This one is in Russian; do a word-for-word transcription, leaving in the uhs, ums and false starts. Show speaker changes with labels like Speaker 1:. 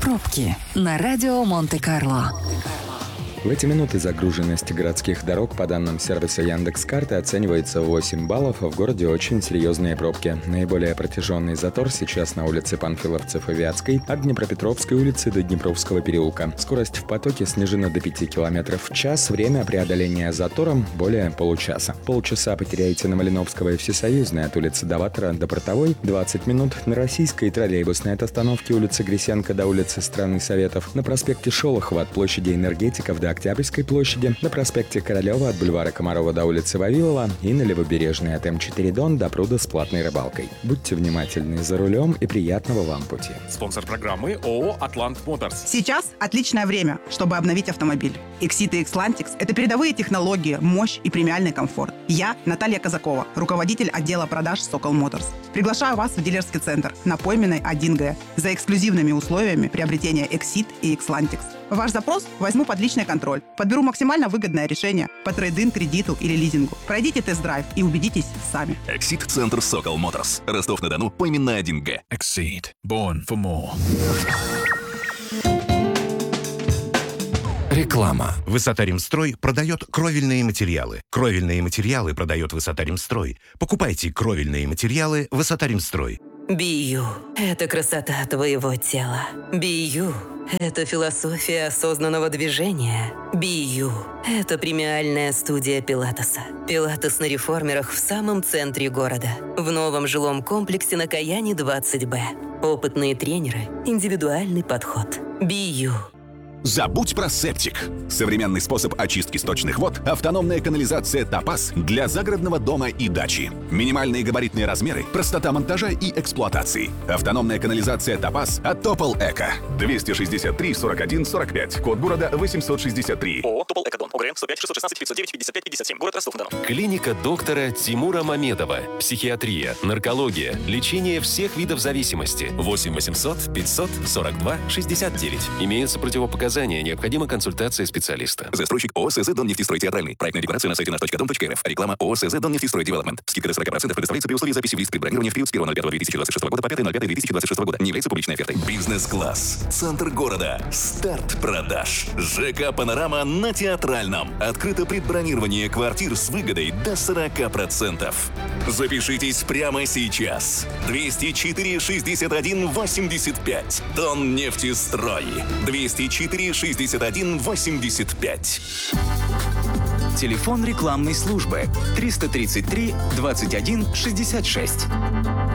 Speaker 1: Пробки на радио Монте-Карло.
Speaker 2: В эти минуты загруженность городских дорог по данным сервиса Яндекс.Карты оценивается в восемь баллов, а в городе очень серьезные пробки. Наиболее протяженный затор сейчас на улице Панфиловцев и Вятской, от Днепропетровской улицы до Днепровского переулка. Скорость в потоке снижена до пяти километров в час, время преодоления затором более получаса. Полчаса потеряете на Малиновского и Всесоюзной от улицы Даватора до Портовой, двадцать минут на Российской троллейбусной от остановки улицы Грисенко до улицы Страны Советов, на проспекте Шолохова от площади Энергетиков до Октябрьской площади, на проспекте Королева от бульвара Комарова до улицы Вавилова и на Левобережной от эм четыре Дон до пруда с платной рыбалкой. Будьте внимательны за рулем и приятного вам пути.
Speaker 3: Спонсор программы ООО «Атлант Моторс».
Speaker 4: Сейчас отличное время, чтобы обновить автомобиль. Exit и Xlantix – это передовые технологии, мощь и премиальный комфорт. Я Наталья Казакова, руководитель отдела продаж Сокол Моторс. Приглашаю вас в дилерский центр на Пойменной один Г за эксклюзивными условиями приобретения Exit и Xlantix. Ваш запрос возьму под личный контроль. Подберу максимально выгодное решение по трейд-ин, кредиту или лизингу. Пройдите тест-драйв и убедитесь сами.
Speaker 5: Exit-центр Сокол Моторс. Ростов-на-Дону, Пойменная один Г.
Speaker 6: Exceed. Born for more.
Speaker 7: Реклама. Высота-Ремстрой продает кровельные материалы. Кровельные материалы продает Высота-Ремстрой. Покупайте кровельные материалы Высота-Ремстрой.
Speaker 8: Бию – это красота твоего тела. Бию – это философия осознанного движения. Бию – это премиальная студия Пилатеса. Пилатес на реформерах в самом центре города. В новом жилом комплексе на Каяне двадцать Б. Опытные тренеры, индивидуальный подход. Бию.
Speaker 5: Забудь про септик. Современный способ очистки сточных вод – автономная канализация «Топаз» для загородного дома и дачи. Минимальные габаритные размеры, простота монтажа и эксплуатации. Автономная канализация «Топаз» от Топол Эко. двести шестьдесят три сорок один сорок пять. Код города восемьсот шестьдесят три.
Speaker 3: ООО «Топол Экодон». ОГРН сто пять шестьсот шестнадцать девятьсот девять пятьдесят пять пятьдесят семь. Город Ростов-на-Дону.
Speaker 9: Клиника доктора Тимура Мамедова. Психиатрия, наркология, лечение всех видов зависимости. восемь восемьсот пятьсот сорок два шестьдесят девять. Имеются противопоказания. Необходима консультация специалиста.
Speaker 5: Застройщик ООО «СЗ Доннефтестрой Театральный». Проектная декларация на сайте наш точка дом точка эр эф. Реклама ООО «СЗ Доннефтестрой Девелопмент». Скидка до сорок процентов предоставляется при условии записи в лист предбронирования в период с первого ноль пятого две тысячи двадцать шестого года по пятое ноль пятое две тысячи двадцать шестого года. Не является публичной офертой. Бизнес-класс. Центр города. Старт продаж. ЖК «Панорама» на Театральном. Открыто предбронирование квартир с выгодой до сорок процентов. Запишитесь прямо сейчас. двести четыре шестьдесят один восемьдесят пять. Доннефтестрой. двести четыре шестьдесят один восемьдесят пять.
Speaker 10: Телефон рекламной службы триста тридцать три двадцать один шестьдесят шесть.